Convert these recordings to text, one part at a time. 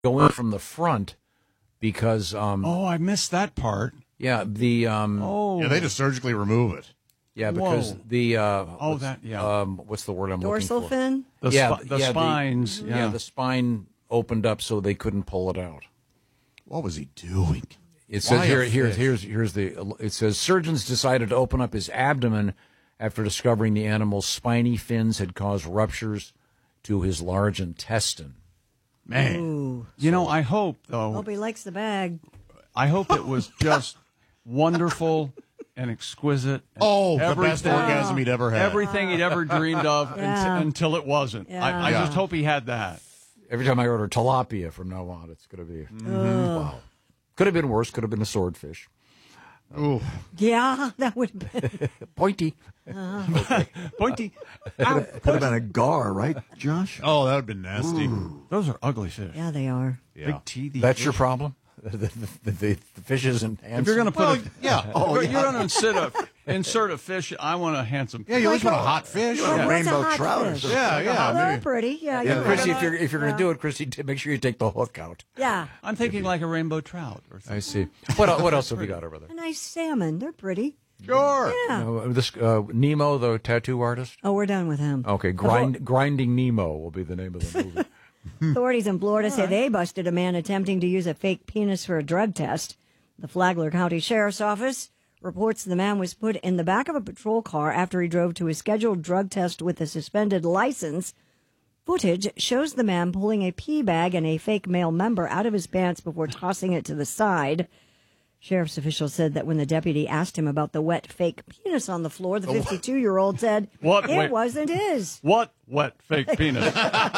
go in from the front because I missed that part. yeah, Yeah, they just surgically remove it. yeah, because Whoa. the what's the word I'm Dorsal looking for? fin? The spines. The spine opened up so they couldn't pull it out. What was he doing? It says Why a fish? it says surgeons decided to open up his abdomen after discovering the animal's spiny fins had caused ruptures to his large intestine. Man. Ooh. I hope, though, Hope he likes the bag. I hope it was just wonderful and exquisite. And Oh, the best everything- orgasm he'd ever had. Everything he'd ever dreamed of Yeah. until it wasn't. Yeah. I just hope he had that. Every time I order tilapia from now on, it's going to be wow. Could have been worse. Could have been a swordfish. Ooh. Yeah, that would have been. Pointy. Pointy. Could have been a gar, right, Josh? Oh, that would have been nasty. Those are ugly fish. Yeah, they are. Yeah. Big teethy. That's fish. your problem? The fish isn't handsome? If you're going to put Well, a, yeah. if you're going to insert a fish, I want a handsome. Yeah, you always want a hot fish. Well, what's a rainbow hot trout or fish? something. Yeah, yeah. Oh, they're maybe. pretty. Yeah, Yeah, you're Chrissy, right. if you're going to do it, Chrissy, make sure you take the hook out. Yeah, I'm thinking like a rainbow trout or something. I see. What else have we got over there? a nice salmon. They're pretty. Sure. Yeah. This Nemo, the tattoo artist. Oh, we're done with him. Okay, Grinding Nemo will be the name of the movie. Authorities in Florida say they busted a man attempting to use a fake penis for a drug test. The Flagler County Sheriff's Office reports the man was put in the back of a patrol car after he drove to a scheduled drug test with a suspended license. Footage shows the man pulling a pee bag and a fake male member out of his pants before tossing it to the side. Sheriff's officials said that when the deputy asked him about the wet fake penis on the floor, the 52-year-old said it wasn't his. What wet fake penis?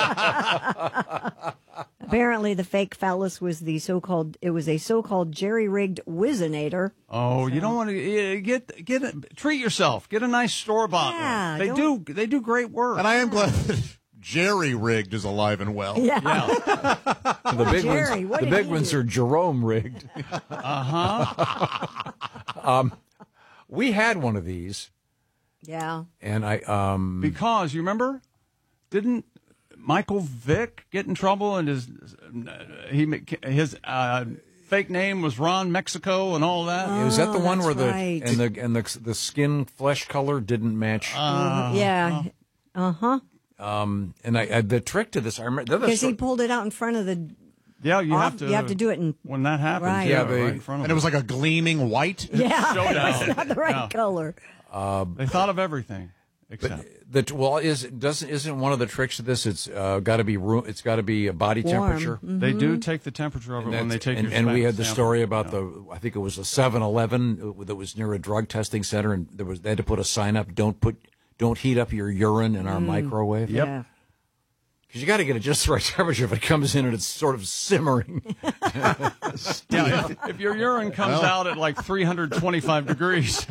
Apparently, the fake phallus was a so-called jerry-rigged Whizzinator. Oh, you don't want to treat yourself. Get a nice store-bought Yeah, one. They do great work. And I am glad that Jerry Rigged is alive and well. Yeah. The big Jerry, ones, what the did big he ones do? are Jerome rigged. We had one of these, Yeah. and I Because you remember, didn't Michael Vick get in trouble and his fake name was Ron Mexico and all that? was that the one where that's right. the skin flesh color didn't match? Yeah. Uh-huh. And the trick to this, I remember Because he pulled it out in front of the... Yeah, you have to do it in... when that happens. Right. Yeah, right in front of And it was like a gleaming white. Yeah, Showdown. it's not the right Yeah. color. They thought of everything except. Isn't one of the tricks to this? It's got to be it's got to be a body Warm. temperature. They do take the temperature of it when they take your and we had the sample. story about Yeah. I think it was a 7-Eleven that was near a drug testing center, and they had to put a sign up: don't heat up your urine in our microwave. Yep. Yeah. Because you got to get it just the right temperature if it comes in and it's sort of simmering. Yeah, if your urine comes out at like 325 degrees,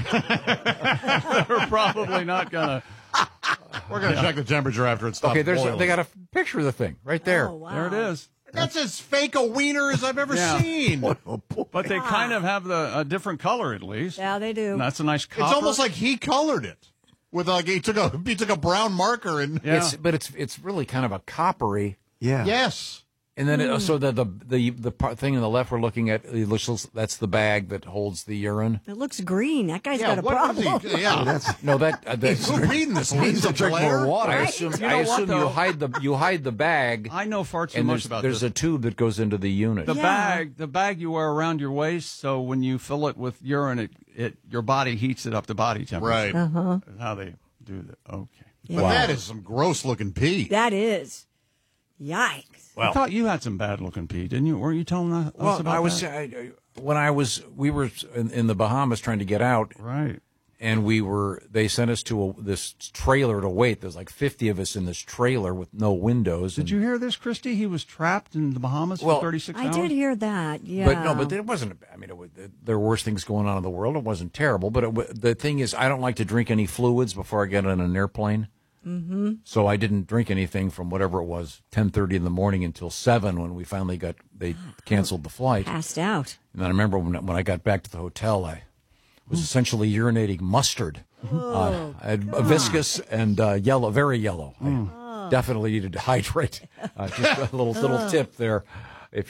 we're probably not going to. We're going to check the temperature after it stops Okay, boiling. they got a picture of the thing right there. Oh, wow. There it is. That's as fake a wiener as I've ever Yeah. seen. But they kind of have a different color at least. Yeah, they do. And that's a nice copper. It's almost like he colored it with he took a brown marker and Yeah. It's really kind of a coppery. Yeah. yes. And then so the thing on the left we're looking at, that's the bag that holds the urine. It looks green. That guy's Yeah, got a what was problem. he? Yeah. No, Who's reading this? Lisa drink Blair? more water. I Right? assume You know what, you though? hide the bag. I know far too and much about there's this. a tube that goes into the unit. The Yeah. bag you wear around your waist, so when you fill it with urine, your body heats it up to body temperature. Right. That's how they do that. Okay. But that is some gross looking pee. That is. Yikes. I thought you had some bad looking pee, didn't you? Weren't you telling us about that? We were in the Bahamas trying to get out, Right. and they sent us to this trailer to wait. There's like 50 of us in this trailer with no windows. Did you hear this, Christy? He was trapped in the Bahamas Well, for 36 I hours. did hear that. Yeah. But it wasn't. I mean, there were worse things going on in the world. It wasn't terrible, but the thing is, I don't like to drink any fluids before I get on an airplane. Mm-hmm. So I didn't drink anything from whatever it was, 10:30 in the morning until 7 when we finally they canceled the flight. Passed out. And then I remember when I got back to the hotel, I was essentially urinating mustard. I had viscous and yellow, very yellow. I definitely needed to hydrate. Just a little tip there.